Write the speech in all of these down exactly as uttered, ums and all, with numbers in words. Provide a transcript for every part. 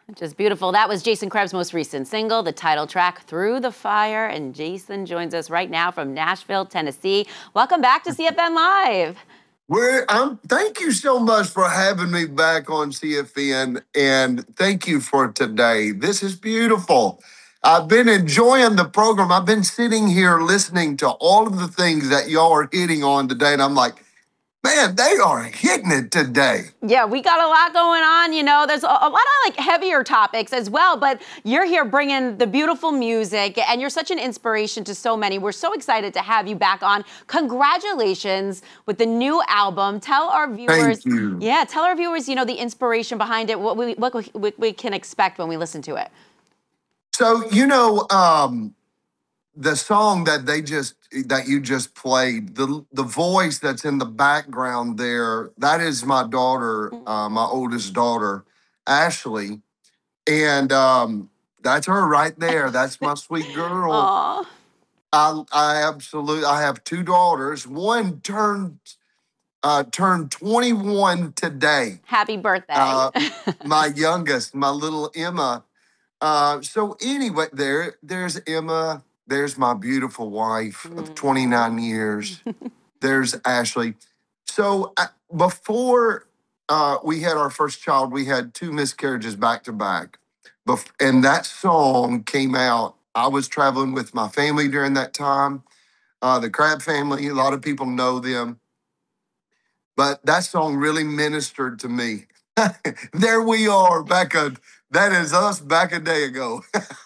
Just beautiful. That was Jason Krebs' most recent single, the title track, Through the Fire. And Jason joins us right now from Nashville, Tennessee. Welcome back to C F N Live. We're, um, thank you so much for having me back on C F N, and thank you for today. This is beautiful. I've been enjoying the program. I've been sitting here listening to all of the things that y'all are hitting on today, and I'm like, man, they are hitting it today. Yeah, we got a lot going on. You know, there's a, a lot of like heavier topics as well, but you're here bringing the beautiful music, and you're such an inspiration to so many. We're so excited to have you back on. Congratulations with the new album. Tell our viewers, Thank you. yeah, tell our viewers, you know, the inspiration behind it, what we what we, we can expect when we listen to it. So, you know, um, the song that they just that you just played, the the voice that's in the background there, that is my daughter, uh, my oldest daughter, Ashley, and um, that's her right there. That's my sweet girl. Aww. I I absolutely I have two daughters. One turned uh, turned twenty-one today. Happy birthday. Uh, my youngest, my little Emma. Uh, so anyway, there there's Emma. There's my beautiful wife of twenty-nine years. There's Ashley. So uh, before uh, we had our first child, we had two miscarriages back to back. Bef- and that song came out. I was traveling with my family during that time. Uh, the Crab family, a lot of people know them. But that song really ministered to me. There we are, back a, that is us back a day ago.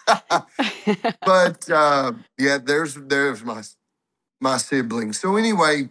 But uh, yeah, there's there's my my siblings. So anyway,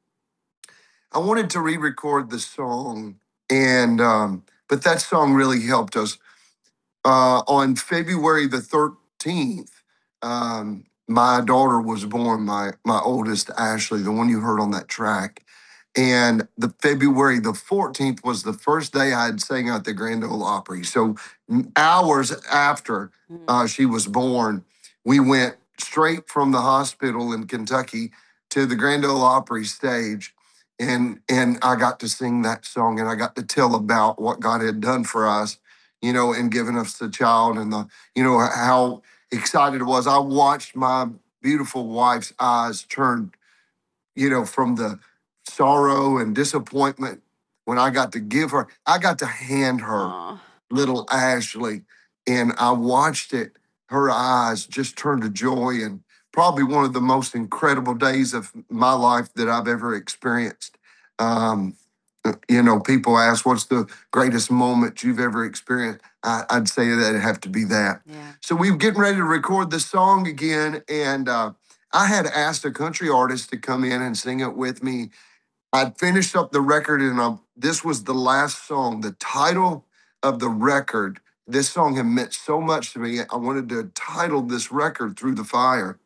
I wanted to re-record the song, and um, but that song really helped us. Uh, on February the thirteenth, um, my daughter was born. My my oldest, Ashley, the one you heard on that track. And the February the fourteenth was the first day I had sang at the Grand Ole Opry. So hours after uh, she was born, we went straight from the hospital in Kentucky to the Grand Ole Opry stage. And, and I got to sing that song, and I got to tell about what God had done for us, you know, and giving us the child, and the, you know, how excited it was. I watched my beautiful wife's eyes turn, you know, from the sorrow and disappointment when I got to give her, I got to hand her Aww. little Ashley, and I watched it, her eyes just turn to joy, and probably one of the most incredible days of my life that I've ever experienced. Um, you know, people ask, what's the greatest moment you've ever experienced? I, I'd say that it'd have to be that. Yeah. So we're getting ready to record the song again, and uh, I had asked a country artist to come in and sing it with me. I'd finished up the record, and I, this was the last song. The title of the record, this song had meant so much to me. I wanted to title this record Through the Fire.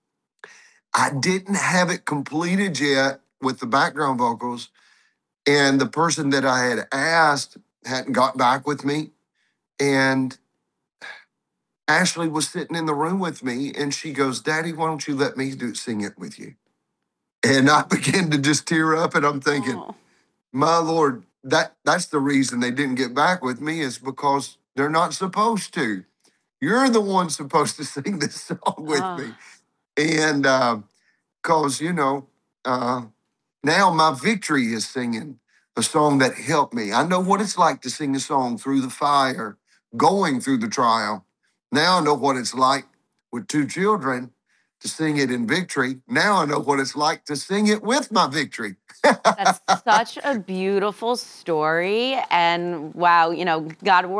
I didn't have it completed yet with the background vocals, and the person that I had asked hadn't got back with me. And Ashley was sitting in the room with me, and she goes, "Daddy, why don't you let me do sing it with you?" And I began to just tear up, and I'm thinking, Aww. my Lord, that that's the reason they didn't get back with me, is because they're not supposed to. You're the one supposed to sing this song with Aww. me. And because, uh, you know, uh, now my victory is singing a song that helped me. I know what it's like to sing a song through the fire, going through the trial. Now I know what it's like with two children to sing it in victory. Now I know what it's like to sing it with my victory. That's such a beautiful story. And wow, you know, God